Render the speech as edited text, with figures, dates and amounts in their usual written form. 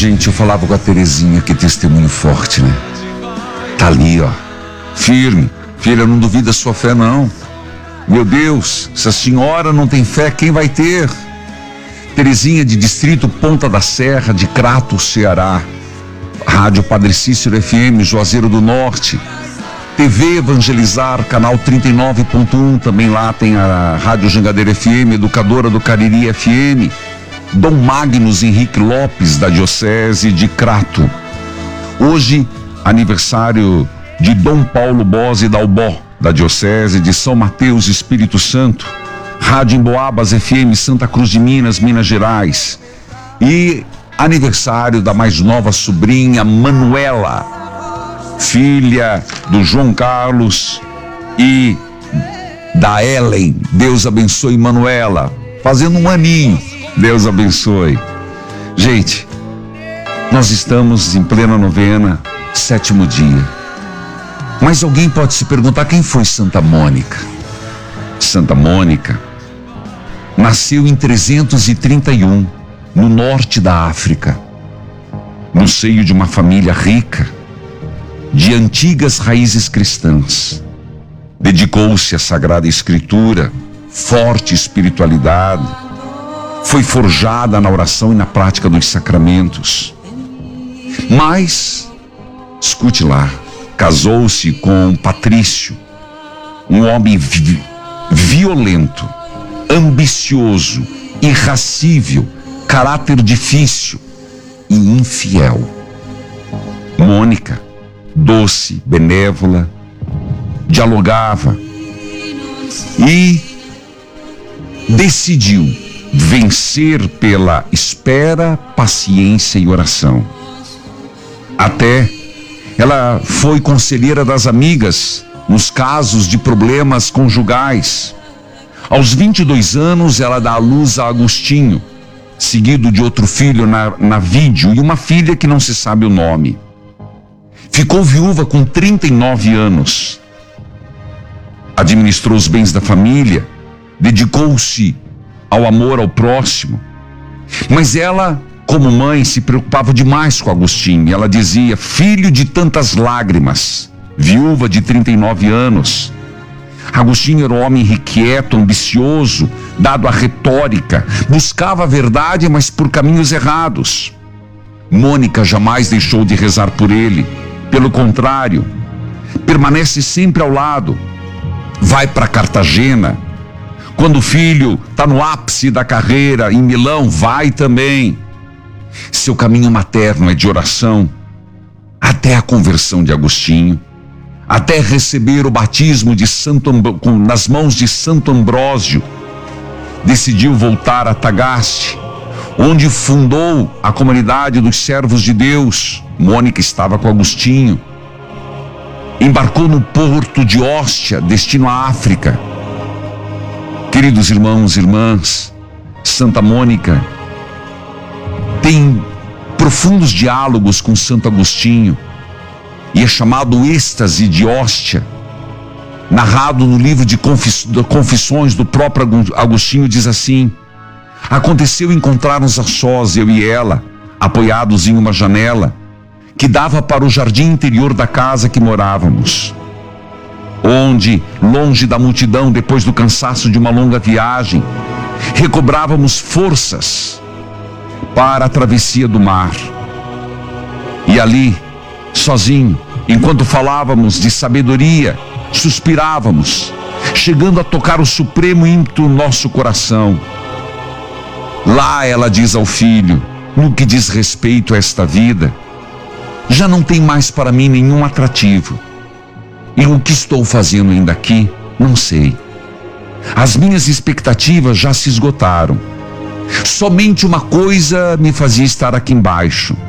Gente, eu falava com a Terezinha, que testemunho forte, né? Tá ali, ó, firme. Filha, não duvida da sua fé, não. Meu Deus, se a senhora não tem fé, quem vai ter? Terezinha, de Distrito Ponta da Serra, de Crato, Ceará. Rádio Padre Cícero FM, Juazeiro do Norte. TV Evangelizar, canal 39.1, também lá tem a Rádio Jangadeira FM, Educadora do Cariri FM. Dom Magnus Henrique Lopes, da Diocese de Crato. Hoje, aniversário de Dom Paulo Bose Dalbó, da Diocese de São Mateus, Espírito Santo. Rádio Emboabas FM, Santa Cruz de Minas, Minas Gerais. E aniversário da mais nova sobrinha, Manuela, filha do João Carlos e da Ellen. Deus abençoe Manuela, fazendo um aninho. Deus abençoe. Gente, nós estamos em plena novena, 7º dia. Mas alguém pode se perguntar, quem foi Santa Mônica? Santa Mônica nasceu em 331, no norte da África, no seio de uma família rica, de antigas raízes cristãs. Dedicou-se à Sagrada Escritura, forte espiritualidade, foi forjada na oração e na prática dos sacramentos. Mas, escute lá, casou-se com Patrício, um homem violento, ambicioso, irascível, caráter difícil e infiel. Mônica, doce, benévola, dialogava e decidiu vencer pela espera, paciência e oração. Até ela foi conselheira das amigas nos casos de problemas conjugais. Aos 22 anos, ela dá à luz a Agostinho, seguido de outro filho, Navídio, e uma filha que não se sabe o nome. Ficou viúva com 39 anos. Administrou os bens da família, dedicou-se ao amor ao próximo. Mas ela, como mãe, se preocupava demais com Agostinho. Ela dizia: filho de tantas lágrimas, viúva de 39 anos. Agostinho era um homem irrequieto, ambicioso, dado à retórica, buscava a verdade, mas por caminhos errados. Mônica jamais deixou de rezar por ele. Pelo contrário, permanece sempre ao lado. Vai para Cartagena. Quando o filho está no ápice da carreira, em Milão, vai também. Seu caminho materno é de oração, até a conversão de Agostinho, até receber o batismo de nas mãos de Santo Ambrósio. Decidiu voltar a Tagaste, onde fundou a comunidade dos servos de Deus. Mônica estava com Agostinho. Embarcou no porto de Ostia, destino à África. Queridos irmãos e irmãs, Santa Mônica tem profundos diálogos com Santo Agostinho, e é chamado êxtase de Ostia. Narrado no livro de Confissões do próprio Agostinho, diz assim: aconteceu encontrar-nos a sós, eu e ela, apoiados em uma janela que dava para o jardim interior da casa que morávamos, onde, longe da multidão, depois do cansaço de uma longa viagem, recobrávamos forças para a travessia do mar. E ali, sozinho, enquanto falávamos de sabedoria, suspirávamos, chegando a tocar o supremo ímpeto no nosso coração. Lá ela diz ao filho: no que diz respeito a esta vida, já não tem mais para mim nenhum atrativo. E o que estou fazendo ainda aqui, não sei. As minhas expectativas já se esgotaram. Somente uma coisa me fazia estar aqui embaixo: